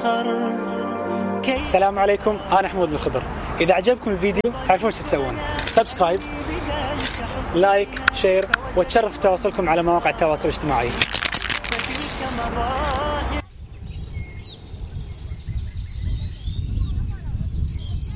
السلام عليكم، أنا حمود الخضر. إذا عجبكم الفيديو تعرفون ايش تسوون؟ سبسكرايب، لايك، شير، وتشرف تواصلكم على مواقع التواصل الاجتماعي.